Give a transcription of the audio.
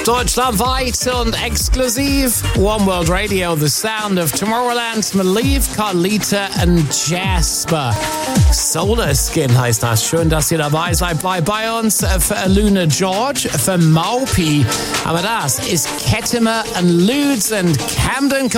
Deutschlandweit und exklusiv. One World Radio, the sound of Tomorrowland. Malieve, Carlita und Jasper. Solar Skin heißt das. Schön, dass ihr dabei seid bei uns. Für Luna George, für Maupi. Aber das ist Kettimer und Ludes und Camden